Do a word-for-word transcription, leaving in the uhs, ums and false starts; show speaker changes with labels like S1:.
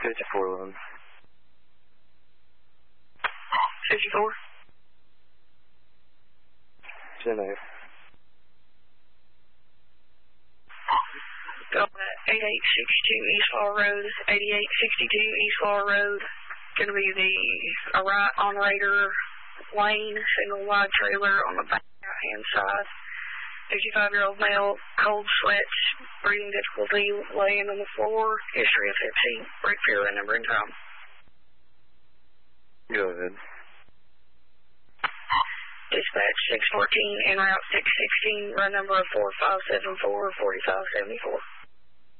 S1: fifty-four eleven.
S2: fifty-four?
S1: ten eight.
S2: Going at eighty-eight sixty-two East Fall Road, eighty-eight sixty-two East Fall Road. Going to be the a right on-rater lane, single wide trailer on the back right-hand side. fifty-five-year-old male, cold sweats, breathing difficulty, laying on the floor, history of hip seat, brake fear, and number and time.
S1: Go ahead.
S2: Dispatch six fourteen, en route six sixteen, run number four five seven four, forty-five seventy-four.